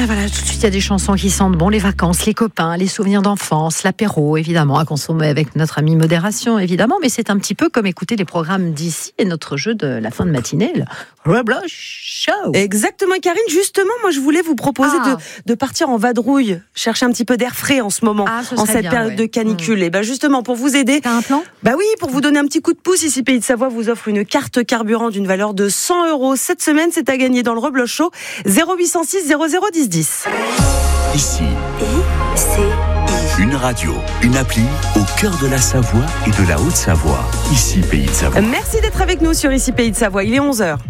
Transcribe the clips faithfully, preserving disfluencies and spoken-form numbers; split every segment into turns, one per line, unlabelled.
Ah, voilà, tout de suite, il y a des chansons qui sentent bon, les vacances, les copains, les souvenirs d'enfance, l'apéro, évidemment, à consommer avec notre ami modération, évidemment, mais c'est un petit peu comme écouter les programmes d'ici et notre jeu de la fin de matinée, le Rebloch Show.
Exactement, Karine. Justement, moi, je voulais vous proposer
Ah.
de, de partir en vadrouille, chercher un petit peu d'air frais en ce moment,
Ah, ce
en
serait
cette
bien,
période
ouais.
de canicule.
Mmh.
Et ben justement, pour vous aider,
T'as un plan ?
bah oui, pour vous donner un petit coup de pouce, ici Pays de Savoie vous offre une carte carburant d'une valeur de cent euros. Cette semaine, c'est à gagner dans le Rebloch Show. zéro huit cent six zéro zéro dix dix.
Ici,
I C I.
une radio, une appli au cœur de la Savoie et de la Haute-Savoie. Ici, Pays de Savoie.
Merci d'être avec nous sur Ici Pays de Savoie. Il est onze heures.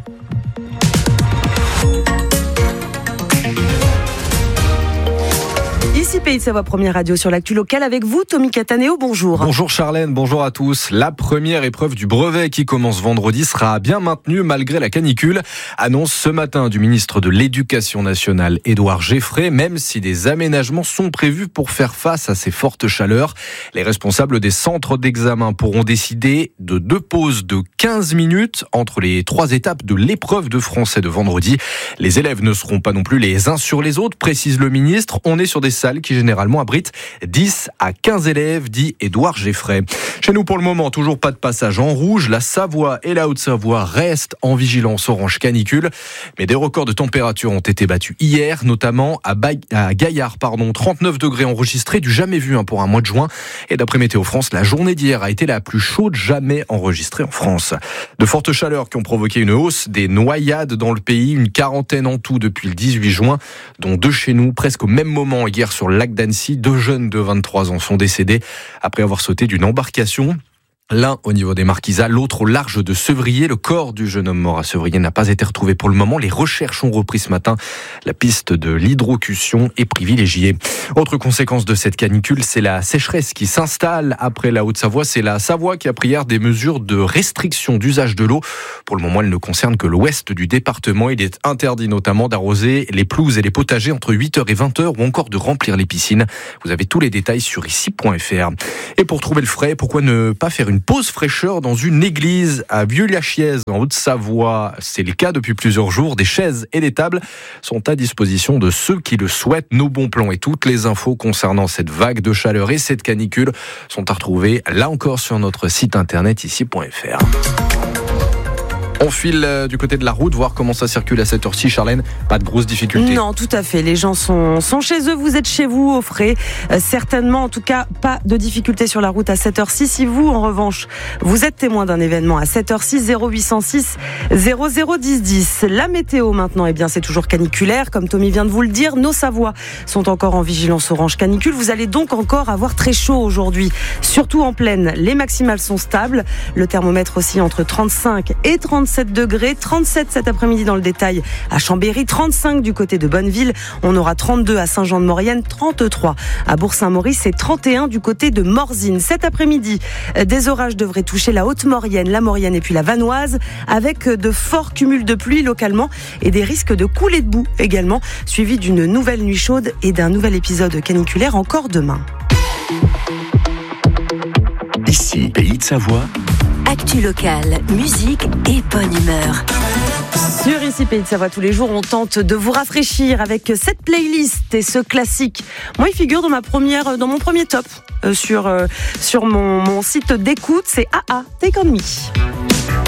Ici Pays de Savoie, première radio sur l'actu locale avec vous, Tommy Catanéo, bonjour.
Bonjour Charlène, bonjour à tous. La première épreuve du brevet qui commence vendredi sera bien maintenue malgré la canicule. Annonce ce matin du ministre de l'Éducation nationale, Édouard Geffray, même si des aménagements sont prévus pour faire face à ces fortes chaleurs. Les responsables des centres d'examen pourront décider de deux pauses de quinze minutes entre les trois étapes de l'épreuve de français de vendredi. Les élèves ne seront pas non plus les uns sur les autres, précise le ministre. On est sur des salles qui généralement abritent dix à quinze élèves, dit Édouard Geffray. Chez nous, pour le moment, toujours pas de passage en rouge. La Savoie et la Haute-Savoie restent en vigilance orange canicule. Mais des records de température ont été battus hier, notamment à, ba- à Gaillard, pardon, trente-neuf degrés enregistrés, du jamais vu hein, pour un mois de juin. Et d'après Météo France, la journée d'hier a été la plus chaude jamais enregistrée en France. De fortes chaleurs qui ont provoqué une hausse des noyades dans le pays, une quarantaine en tout depuis le dix-huit juin, dont deux chez nous, presque au même moment hier sur le lac d'Annecy. Deux jeunes de vingt-trois ans sont décédés après avoir sauté d'une embarcation. L'un au niveau des Marquisas, l'autre au large de Sevrier. Le corps du jeune homme mort à Sevrier n'a pas été retrouvé pour le moment. Les recherches ont repris ce matin. La piste de l'hydrocution est privilégiée. Autre conséquence de cette canicule, c'est la sécheresse qui s'installe après la Haute-Savoie. C'est la Savoie qui a pris hier des mesures de restriction d'usage de l'eau. Pour le moment, elle ne concerne que l'ouest du département. Il est interdit notamment d'arroser les pelouses et les potagers entre huit heures et vingt heures ou encore de remplir les piscines. Vous avez tous les détails sur ici point f r. Et pour trouver le frais, pourquoi ne pas faire une Une pause fraîcheur dans une église à Vieux-la-Chièze en Haute-Savoie. C'est le cas depuis plusieurs jours. Des chaises et des tables sont à disposition de ceux qui le souhaitent. Nos bons plans et toutes les infos concernant cette vague de chaleur et cette canicule sont à retrouver là encore sur notre site internet ici point f r. On file du côté de la route, voir comment ça circule à cette heure-ci, Charlène. Pas de grosses difficultés.
Non, tout à fait. Les gens sont, sont chez eux, vous êtes chez vous, au frais. Euh, certainement, en tout cas, pas de difficultés sur la route à cette heure-ci. Si vous, en revanche, vous êtes témoin d'un événement à cette heure-ci, zéro huit cent six zéro zéro dix dix. La météo maintenant, eh bien, c'est toujours caniculaire. Comme Tommy vient de vous le dire, nos Savoies sont encore en vigilance orange canicule. Vous allez donc encore avoir très chaud aujourd'hui. Surtout en plaine, les maximales sont stables. Le thermomètre aussi entre trente-cinq et trente-sept degrés, trente-sept cet après-midi dans le détail à Chambéry, trente-cinq du côté de Bonneville, on aura trente-deux à Saint-Jean-de-Maurienne, trente-trois à Bourg-Saint-Maurice et trente et un du côté de Morzine. Cet après-midi, des orages devraient toucher la Haute-Maurienne, la Maurienne et puis la Vanoise, avec de forts cumuls de pluie localement et des risques de coulées de boue également, suivi d'une nouvelle nuit chaude et d'un nouvel épisode caniculaire encore demain.
Ici, Pays de Savoie.
Actu locale, musique et bonne humeur.
Sur Ici Pays de Savoie, tous les jours, on tente de vous rafraîchir avec cette playlist et ce classique. Moi, il figure dans ma première, dans mon premier top euh, sur, euh, sur mon, mon site d'écoute. C'est A A, Take On Me.